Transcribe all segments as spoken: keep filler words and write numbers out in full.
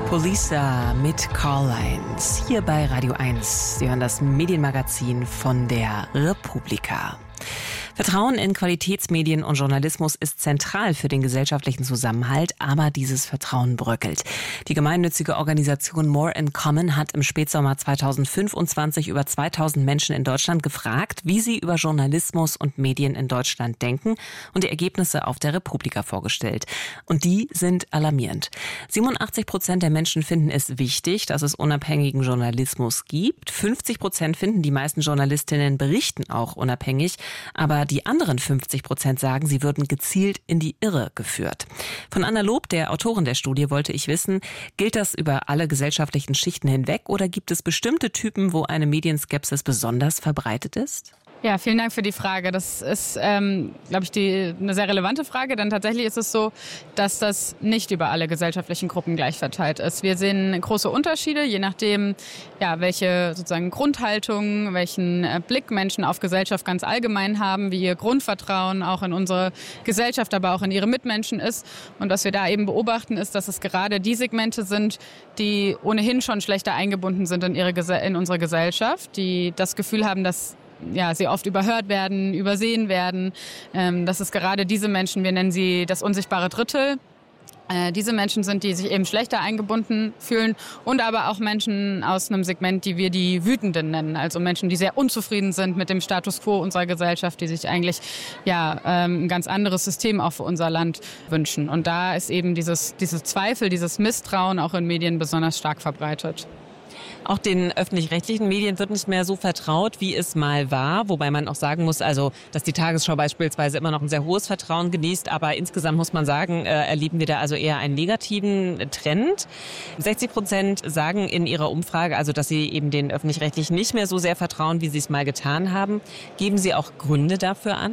Polisa mit Call-Lines hier bei Radio eins. Sie hören das Medienmagazin von der Republika. Vertrauen in Qualitätsmedien und Journalismus ist zentral für den gesellschaftlichen Zusammenhalt, aber dieses Vertrauen bröckelt. Die gemeinnützige Organisation More in Common hat im Spätsommer zweitausendfünfundzwanzig über zweitausend Menschen in Deutschland gefragt, wie sie über Journalismus und Medien in Deutschland denken, und die Ergebnisse auf der Republika vorgestellt. Und die sind alarmierend. siebenundachtzig Prozent der Menschen finden es wichtig, dass es unabhängigen Journalismus gibt. fünfzig Prozent finden, die meisten Journalistinnen berichten auch unabhängig, aber die anderen fünfzig Prozent sagen, sie würden gezielt in die Irre geführt. Von Anna Lob, der Autorin der Studie, wollte ich wissen, gilt das über alle gesellschaftlichen Schichten hinweg oder gibt es bestimmte Typen, wo eine Medienskepsis besonders verbreitet ist? Ja, vielen Dank für die Frage. Das ist, ähm, glaube ich, die, eine sehr relevante Frage, denn tatsächlich ist es so, dass das nicht über alle gesellschaftlichen Gruppen gleich verteilt ist. Wir sehen große Unterschiede, je nachdem, ja, welche sozusagen Grundhaltung, welchen Blick Menschen auf Gesellschaft ganz allgemein haben, wie ihr Grundvertrauen auch in unsere Gesellschaft, aber auch in ihre Mitmenschen ist. Und was wir da eben beobachten, ist, dass es gerade die Segmente sind, die ohnehin schon schlechter eingebunden sind in, ihre, in unsere Gesellschaft, die das Gefühl haben, dass ja, sie oft überhört werden, übersehen werden. Ähm, das ist gerade diese Menschen, wir nennen sie das unsichtbare Drittel. Äh, diese Menschen sind, die sich eben schlechter eingebunden fühlen und aber auch Menschen aus einem Segment, die wir die Wütenden nennen. Also Menschen, die sehr unzufrieden sind mit dem Status quo unserer Gesellschaft, die sich eigentlich ja, ähm, ein ganz anderes System auch für unser Land wünschen. Und da ist eben dieses, dieses Zweifel, dieses Misstrauen auch in Medien besonders stark verbreitet. Auch den öffentlich-rechtlichen Medien wird nicht mehr so vertraut, wie es mal war. Wobei man auch sagen muss, also, dass die Tagesschau beispielsweise immer noch ein sehr hohes Vertrauen genießt. Aber insgesamt muss man sagen, äh, erleben wir da also eher einen negativen Trend. sechzig Prozent sagen in ihrer Umfrage, also, dass sie eben den öffentlich-rechtlichen nicht mehr so sehr vertrauen, wie sie es mal getan haben. Geben Sie auch Gründe dafür an?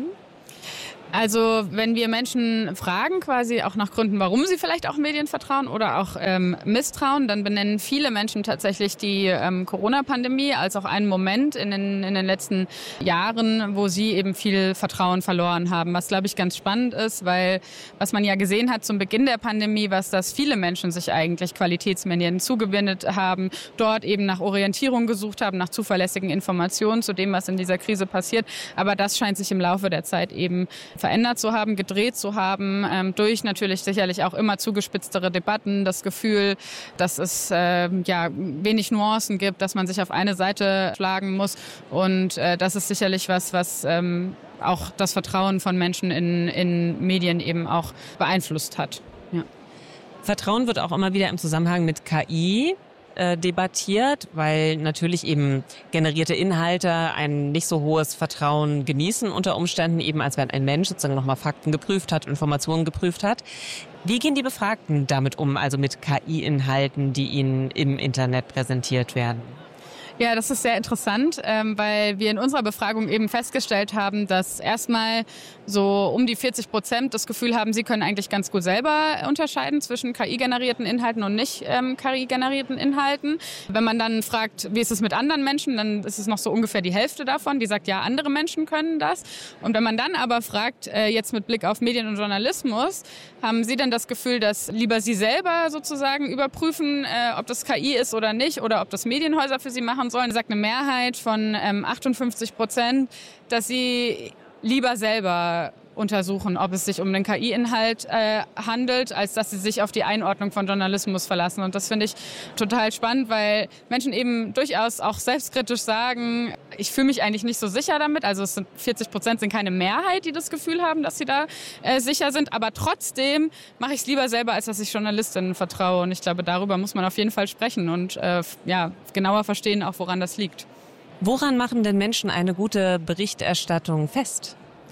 Also wenn wir Menschen fragen, quasi auch nach Gründen, warum sie vielleicht auch Medien vertrauen oder auch ähm, misstrauen, dann benennen viele Menschen tatsächlich die ähm, Corona-Pandemie als auch einen Moment in den, in den letzten Jahren, wo sie eben viel Vertrauen verloren haben. Was, glaube ich, ganz spannend ist, weil was man ja gesehen hat zum Beginn der Pandemie, was dass viele Menschen sich eigentlich Qualitätsmedien zugewendet haben, dort eben nach Orientierung gesucht haben, nach zuverlässigen Informationen zu dem, was in dieser Krise passiert. Aber das scheint sich im Laufe der Zeit eben verändert zu haben, gedreht zu haben, ähm, durch natürlich sicherlich auch immer zugespitztere Debatten, das Gefühl, dass es äh, ja wenig Nuancen gibt, dass man sich auf eine Seite schlagen muss, und äh, das ist sicherlich was, was ähm, auch das Vertrauen von Menschen in, in Medien eben auch beeinflusst hat. Ja. Vertrauen wird auch immer wieder im Zusammenhang mit K I debattiert, weil natürlich eben generierte Inhalte ein nicht so hohes Vertrauen genießen unter Umständen, eben als wenn ein Mensch sozusagen nochmal Fakten geprüft hat, Informationen geprüft hat. Wie gehen die Befragten damit um, also mit K I-Inhalten, die ihnen im Internet präsentiert werden? Ja, das ist sehr interessant, ähm, weil wir in unserer Befragung eben festgestellt haben, dass erstmal so um die vierzig Prozent das Gefühl haben, sie können eigentlich ganz gut selber unterscheiden zwischen K I-generierten Inhalten und nicht ähm, K I-generierten Inhalten. Wenn man dann fragt, wie ist es mit anderen Menschen, dann ist es noch so ungefähr die Hälfte davon, die sagt, ja, andere Menschen können das. Und wenn man dann aber fragt, äh, jetzt mit Blick auf Medien und Journalismus, haben Sie denn das Gefühl, dass lieber Sie selber sozusagen überprüfen, äh, ob das K I ist oder nicht, oder ob das Medienhäuser für Sie machen sollen? Sagt eine Mehrheit von ähm, achtundfünfzig Prozent, dass sie lieber selber untersuchen, ob es sich um einen K I-Inhalt äh, handelt, als dass sie sich auf die Einordnung von Journalismus verlassen. Und das finde ich total spannend, weil Menschen eben durchaus auch selbstkritisch sagen, ich fühle mich eigentlich nicht so sicher damit. Also es sind vierzig Prozent sind keine Mehrheit, die das Gefühl haben, dass sie da äh, sicher sind. Aber trotzdem mache ich es lieber selber, als dass ich Journalistinnen vertraue. Und ich glaube, darüber muss man auf jeden Fall sprechen und äh, ja, genauer verstehen, auch woran das liegt. Woran machen denn Menschen eine gute Berichterstattung fest?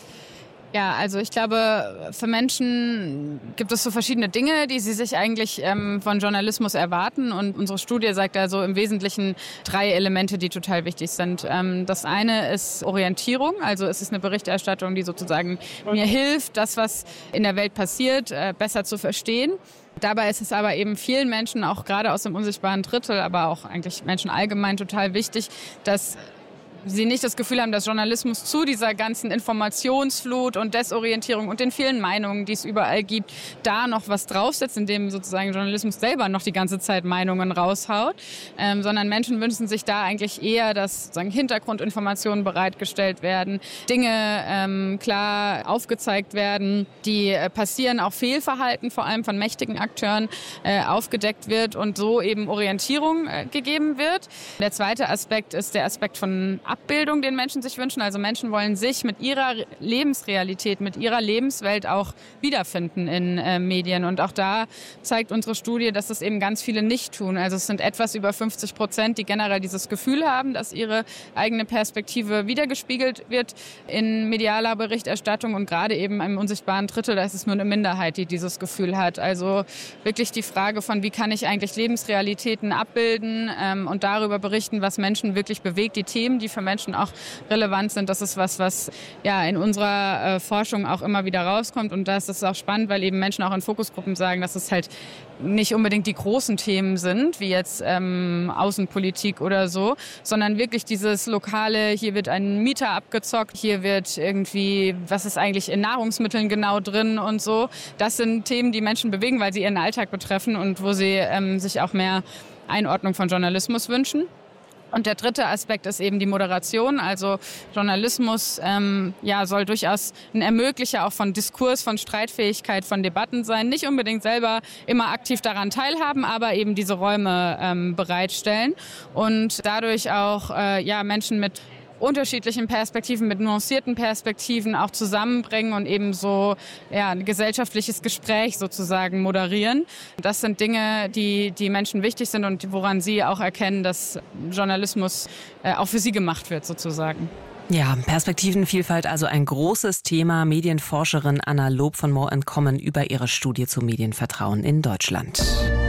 Ja, also ich glaube, für Menschen gibt es so verschiedene Dinge, die sie sich eigentlich ähm, von Journalismus erwarten. Und unsere Studie sagt also im Wesentlichen drei Elemente, die total wichtig sind. Ähm, das eine ist Orientierung. Also es ist eine Berichterstattung, die sozusagen mir hilft, das, was in der Welt passiert, äh, besser zu verstehen. Dabei ist es aber eben vielen Menschen, auch gerade aus dem unsichtbaren Drittel, aber auch eigentlich Menschen allgemein total wichtig, dass sie nicht das Gefühl haben, dass Journalismus zu dieser ganzen Informationsflut und Desorientierung und den vielen Meinungen, die es überall gibt, da noch was draufsetzt, indem sozusagen Journalismus selber noch die ganze Zeit Meinungen raushaut, ähm, sondern Menschen wünschen sich da eigentlich eher, dass sozusagen Hintergrundinformationen bereitgestellt werden, Dinge ähm, klar aufgezeigt werden, die äh, passieren, auch Fehlverhalten vor allem von mächtigen Akteuren äh, aufgedeckt wird und so eben Orientierung äh, gegeben wird. Der zweite Aspekt ist der Aspekt von Abbildung, den Menschen sich wünschen. Also Menschen wollen sich mit ihrer Lebensrealität, mit ihrer Lebenswelt auch wiederfinden in äh, Medien. Und auch da zeigt unsere Studie, dass das eben ganz viele nicht tun. Also es sind etwas über fünfzig Prozent, die generell dieses Gefühl haben, dass ihre eigene Perspektive wiedergespiegelt wird in medialer Berichterstattung. Und gerade eben im unsichtbaren Drittel, da ist es nur eine Minderheit, die dieses Gefühl hat. Also wirklich die Frage von, wie kann ich eigentlich Lebensrealitäten abbilden ähm, und darüber berichten, was Menschen wirklich bewegt, die Themen, die für Menschen auch relevant sind. Das ist was, was ja in unserer äh, Forschung auch immer wieder rauskommt. Und das ist auch spannend, weil eben Menschen auch in Fokusgruppen sagen, dass es halt nicht unbedingt die großen Themen sind, wie jetzt ähm, Außenpolitik oder so, sondern wirklich dieses lokale, hier wird ein Mieter abgezockt, hier wird irgendwie, was ist eigentlich in Nahrungsmitteln genau drin und so. Das sind Themen, die Menschen bewegen, weil sie ihren Alltag betreffen und wo sie ähm, sich auch mehr Einordnung von Journalismus wünschen. Und der dritte Aspekt ist eben die Moderation. Also Journalismus ähm, ja, soll durchaus ein Ermöglicher auch von Diskurs, von Streitfähigkeit, von Debatten sein. Nicht unbedingt selber immer aktiv daran teilhaben, aber eben diese Räume ähm, bereitstellen und dadurch auch äh, ja, Menschen mit unterschiedlichen Perspektiven, mit nuancierten Perspektiven auch zusammenbringen und eben so ja, ein gesellschaftliches Gespräch sozusagen moderieren. Das sind Dinge, die die Menschen wichtig sind und woran sie auch erkennen, dass Journalismus äh, auch für sie gemacht wird sozusagen. Ja, Perspektivenvielfalt, also ein großes Thema. Medienforscherin Anna Lob von More and Common über ihre Studie zu Medienvertrauen in Deutschland.